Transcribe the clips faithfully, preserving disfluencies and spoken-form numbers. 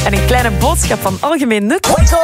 En een kleine boodschap van algemeen nut.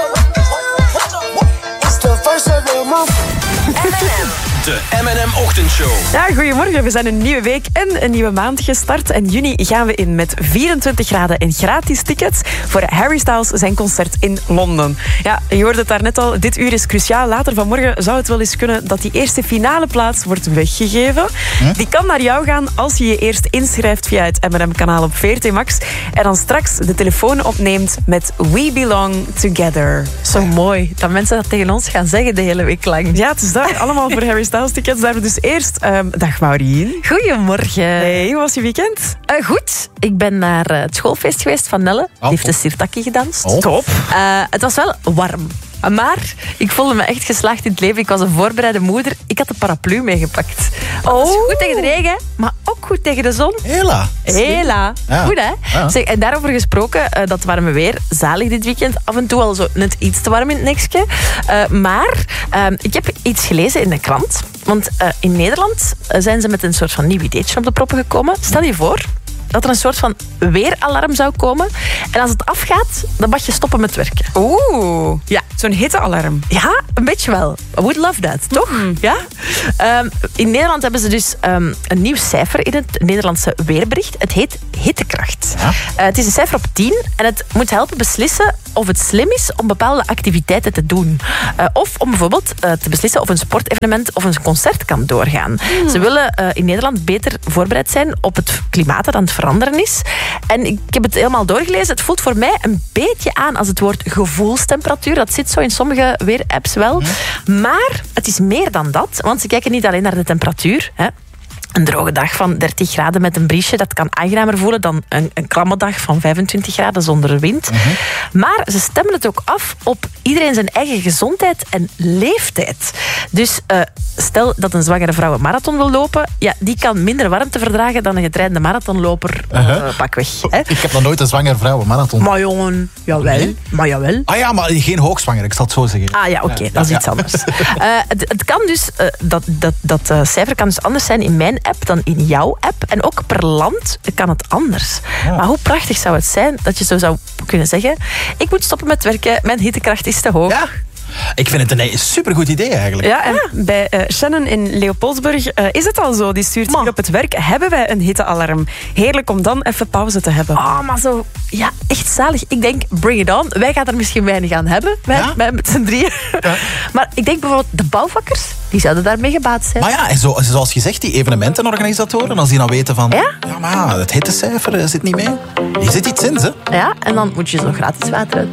De M en M-ochtendshow. Ja, goedemorgen. We zijn een nieuwe week en een nieuwe maand gestart. En juni gaan we in met vierentwintig graden en gratis tickets voor Harry Styles zijn concert in Londen. Ja, je hoorde het daarnet al. Dit uur is cruciaal. Later vanmorgen zou het wel eens kunnen dat die eerste finale plaats wordt weggegeven. Hm? Die kan naar jou gaan als je je eerst inschrijft via het M en M-kanaal op V R T Max. En dan straks de telefoon opneemt met We Belong Together. Zo mooi dat mensen dat tegen ons gaan zeggen de hele week lang. Ja, het is daar. Allemaal voor Harry Styles tickets. Daar dus eerst... Um, dag Maureen. Goedemorgen. Hey, hoe was je weekend? Uh, goed. Ik ben naar uh, het schoolfeest geweest van Nelle. Die oh. heeft de sirtaki gedanst. Oh. Top. Uh, het was wel warm. Maar ik voelde me echt geslaagd in het leven. Ik was een voorbereide moeder. Ik had de paraplu meegepakt. Oh. Dat is goed tegen de regen, maar ook goed tegen de zon. Hela. Hela. Ja. Goed, hè? Ja. Zeg, en daarover gesproken, uh, dat warme weer. Zalig dit weekend. Af en toe al zo net iets te warm in het nekje. Uh, maar uh, ik heb iets gelezen in de krant. Want uh, in Nederland uh, zijn ze met een soort van nieuw ideetje op de proppen gekomen. Stel je voor dat er een soort van weeralarm zou komen. En als het afgaat, dan mag je stoppen met werken. Oeh, ja, zo'n hittealarm. Ja, een beetje wel. I would love that, toch? Mm-hmm. Ja? Um, in Nederland hebben ze dus um, een nieuw cijfer in het Nederlandse weerbericht. Het heet hittekracht. Ja? Uh, het is een cijfer op tien en het moet helpen beslissen of het slim is om bepaalde activiteiten te doen. Uh, of om bijvoorbeeld uh, te beslissen of een sportevenement of een concert kan doorgaan. Mm. Ze willen uh, in Nederland beter voorbereid zijn op het klimaat dat aan het veranderen is. En ik heb het helemaal doorgelezen. Het voelt voor mij een beetje aan als het woord gevoelstemperatuur. Dat zit zo in sommige weerapps wel. Mm. Maar het is meer dan dat, want ze kijken niet alleen naar de temperatuur. Hè. Een droge dag van dertig graden met een briesje, dat kan aangenamer voelen dan een, een klamme dag van vijfentwintig graden zonder wind. Mm-hmm. Maar ze stemmen het ook af op iedereen zijn eigen gezondheid en leeftijd. Dus uh, stel dat een zwangere vrouw een marathon wil lopen, ja, die kan minder warmte verdragen dan een getrainde marathonloper. Uh-huh. uh, pakweg. Hè? Ik heb nog nooit een zwangere vrouw een marathon. Maar jongen, jawel. Nee. Maar jawel. Ah ja, maar geen hoogzwanger, ik zal het zo zeggen. Ah ja, oké, okay, ja. dat is ja. iets anders. uh, het, het kan dus, uh, dat, dat, dat uh, cijfer kan dus anders zijn in mijn app dan in jouw app. En ook per land kan het anders. Ja. Maar hoe prachtig zou het zijn dat je zo zou kunnen zeggen: ik moet stoppen met werken, mijn hittekracht is te hoog. Ja. Ik vind het een supergoed idee eigenlijk. Ja, en ja. bij uh, Shannon in Leopoldsburg uh, is het al zo. Die stuurt hier op het werk: hebben wij een hittealarm? Heerlijk om dan even pauze te hebben. Oh, maar zo, ja, echt zalig. Ik denk, bring it on. Wij gaan er misschien weinig aan hebben, wij, ja? wij met z'n drieën. Ja. Maar ik denk bijvoorbeeld, de bouwvakkers, die zouden daarmee gebaat zijn. Maar ja, en zo, zoals je zegt, die evenementenorganisatoren, als die nou weten van, ja, ja maar het hittecijfer zit niet mee. Hier zit iets in, hè? Ja, en dan moet je zo gratis water uit